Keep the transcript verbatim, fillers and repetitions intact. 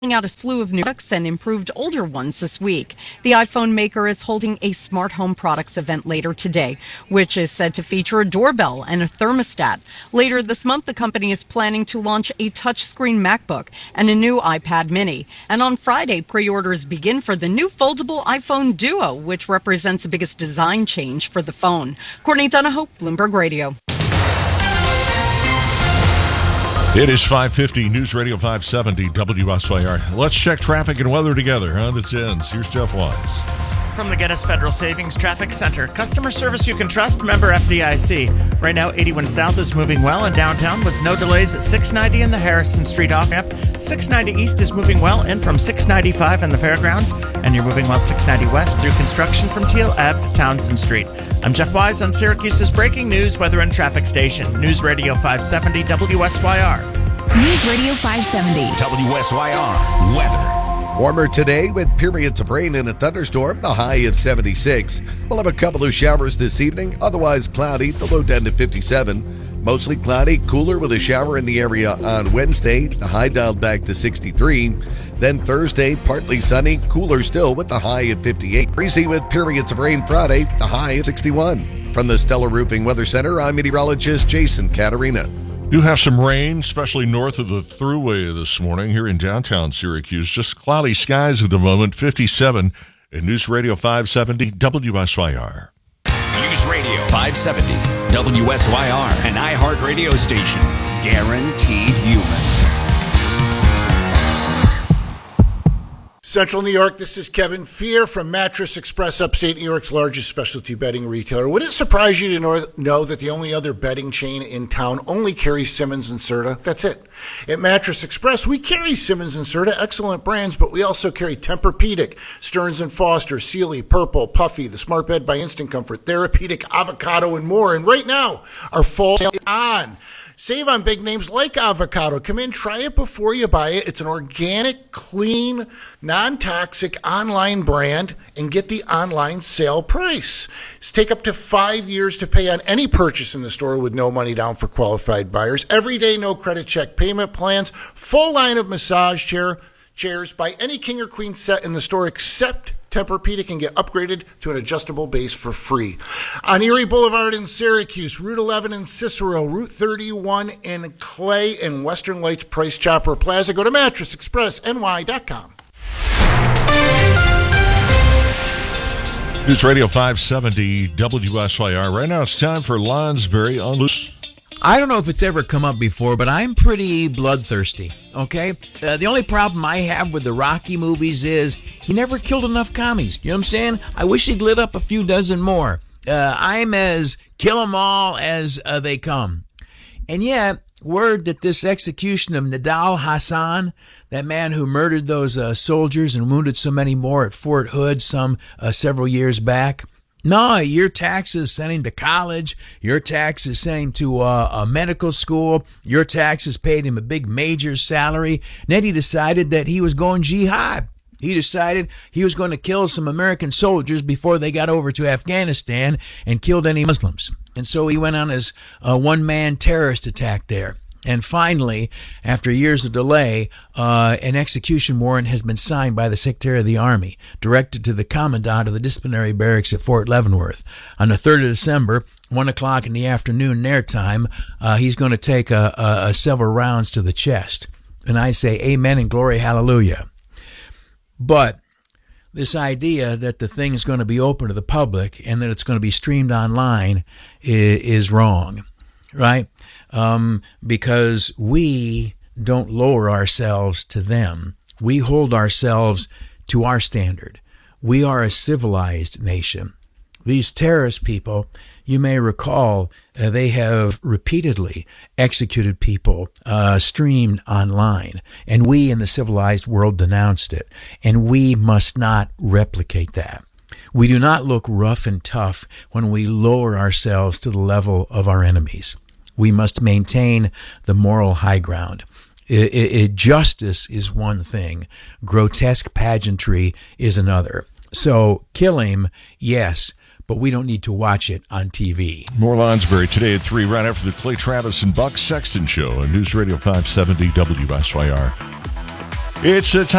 out a slew of new products and improved older ones this week. The iPhone maker is holding a smart home products event later today, which is said to feature a doorbell and a thermostat. Later this month, the company is planning to launch a touchscreen MacBook and a new iPad mini. And on Friday, pre-orders begin for the new foldable iPhone Duo, which represents the biggest design change for the phone. Courtney Donahoe, Bloomberg Radio. It is five fifty, News Radio five seventy, W S Y R. Let's check traffic and weather together on the tens. Here's Jeff Wise. From the Geddes Federal Savings Traffic Center, customer service you can trust, member F D I C. Right now, eighty-one South is moving well in downtown with no delays at six ninety in the Harrison Street off-ramp. six ninety East is moving well in from six ninety-five in the Fairgrounds, and you're moving well six ninety West through construction from Teal Ave to Townsend Street. I'm Jeff Wise on Syracuse's breaking news, weather, and traffic station. News Radio five seventy W S Y R. News Radio five seventy W S Y R weather. Warmer today with periods of rain and a thunderstorm, a high of seventy-six. We'll have a couple of showers this evening, otherwise cloudy, the low down to fifty-seven. Mostly cloudy, cooler with a shower in the area on Wednesday, the high dialed back to sixty-three. Then Thursday, partly sunny, cooler still with the high at fifty-eight. Breezy with periods of rain Friday, the high at sixty-one. From the Stellar Roofing Weather Center, I'm meteorologist Jason Caterina. Do have some rain, especially north of the Thruway this morning here in downtown Syracuse. Just cloudy skies at the moment, fifty-seven in News Radio five seventy W S Y R. News Radio five seventy W S Y R, an iHeart radio station. Guaranteed human. Central New York, this is Kevin Fear from Mattress Express, upstate New York's largest specialty bedding retailer. Would it surprise you to know, know that the only other bedding chain in town only carries Simmons and Serta? That's it. At Mattress Express, we carry Simmons and Serta, excellent brands, but we also carry Tempur-Pedic, Stearns and Foster, Sealy, Purple, Puffy, the Smart Bed by Instant Comfort, Therapeutic, Avocado, and more. And right now, our fall sale is on. Save on big names like Avocado. Come in, try it before you buy it. It's an organic, clean, non-toxic online brand, and get the online sale price. It's take up to five years to pay on any purchase in the store with no money down for qualified buyers. Every day, no credit check payment plans. Full line of massage chair chairs. Buy any king or queen set in the store except Tempur-Pedic and get upgraded to an adjustable base for free. On Erie Boulevard in Syracuse, Route eleven in Cicero, Route thirty-one in Clay, and Western Lights Price Chopper Plaza. Go to mattress express N Y dot com. News Radio five seventy W S Y R. Right now it's time for Lonsberry on Loose. I don't know if it's ever come up before, but I'm pretty bloodthirsty, okay? Uh, the only problem I have with the Rocky movies is he never killed enough commies. You know what I'm saying? I wish he'd lit up a few dozen more. Uh, I'm as kill 'em all as uh, they come. And yet, word that this execution of Nidal Hasan, that man who murdered those uh, soldiers and wounded so many more at Fort Hood some uh, several years back, no, your taxes sent him to college. Your taxes sent him to uh, a medical school. Your taxes paid him a big major salary. And then he decided that he was going jihad. He decided he was going to kill some American soldiers before they got over to Afghanistan and killed any Muslims. And so he went on his uh, one-man terrorist attack there. And finally, after years of delay, uh, an execution warrant has been signed by the Secretary of the Army, directed to the Commandant of the disciplinary barracks at Fort Leavenworth. On the third of December, one o'clock in the afternoon their time, uh, he's going to take a, a, a several rounds to the chest. And I say amen and glory, hallelujah. But this idea that the thing is going to be open to the public and that it's going to be streamed online is, is wrong, right? Um, because we don't lower ourselves to them. We hold ourselves to our standard. We are a civilized nation. These terrorist people, you may recall, uh, they have repeatedly executed people uh, streamed online, and we in the civilized world denounced it, and we must not replicate that. We do not look rough and tough when we lower ourselves to the level of our enemies. We must maintain the moral high ground. It, it, it, justice is one thing. Grotesque pageantry is another. So kill him, yes, but we don't need to watch it on T V. More Lonsberry today at three, right after the Clay Travis and Buck Sexton Show on News Radio five seventy W S Y R. It's a time.